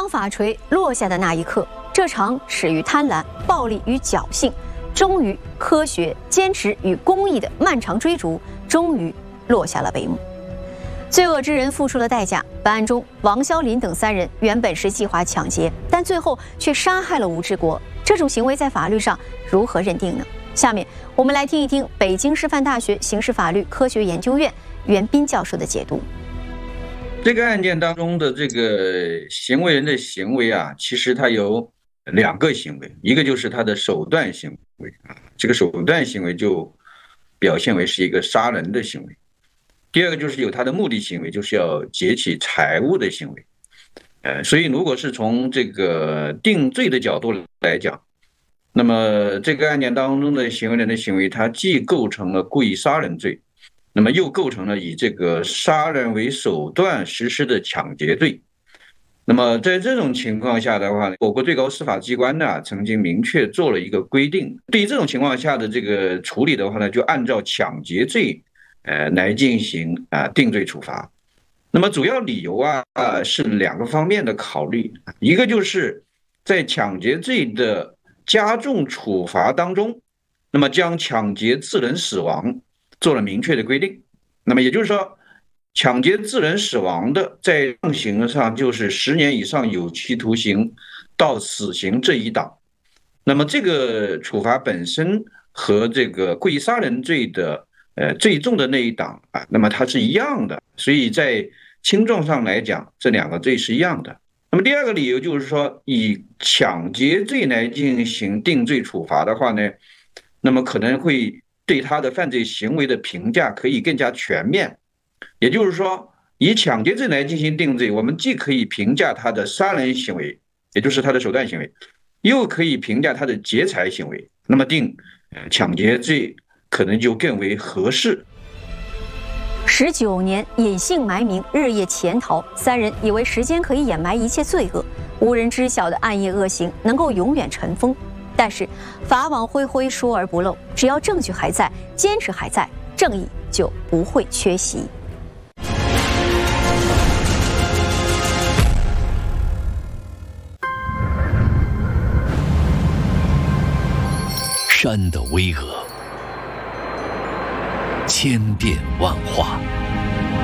当法锤落下的那一刻，这场始于贪婪、暴力与侥幸，终于科学、坚持与公义的漫长追逐，终于落下了帷幕。罪恶之人付出了代价。本案中，王肖林等3人原本是计划抢劫，但最后却杀害了吴志国。这种行为在法律上如何认定呢？下面我们来听一听北京师范大学刑事法律科学研究院袁斌教授的解读。 这个案件当中的这个行为人的行为啊，其实他有2个行为，一个就是他的手段行为啊，这个手段行为就表现为是一个杀人的行为。第二个就是有他的目的行为，就是要劫取财物的行为。所以如果是从这个定罪的角度来讲，那么这个案件当中的行为人的行为，它既构成了故意杀人罪，那么又构成了以这个杀人为手段实施的抢劫罪。那么在这种情况下的话，我国最高司法机关呢曾经明确做了一个规定，对于这种情况下的这个处理的话呢，就按照抢劫罪来进行定罪处罚。那么主要理由是2个方面的考虑，一个就是在抢劫罪的加重处罚当中，那么将抢劫致人死亡做了明确的规定。那么也就是说，抢劫致人死亡的在重刑上就是10年以上有期徒刑到死刑这一档。那么这个处罚本身和这个故意杀人罪的最重的那一档那么它是一样的，所以在轻重上来讲，这2个罪是一样的。那么第2个理由就是说，以抢劫罪来进行定罪处罚的话呢，那么可能会对他的犯罪行为的评价可以更加全面。也就是说，以抢劫罪来进行定罪，我们既可以评价他的杀人行为，也就是他的手段行为，又可以评价他的劫财行为，那么定抢劫罪可能就更为合适。 19年隐姓埋名，日夜潜逃，3人以为时间可以掩埋一切罪恶，无人知晓的暗夜恶行能够永远尘封。但是法网恢恢，疏而不漏，只要证据还在，坚持还在，正义就不会缺席。 山的巍峨，千变万化，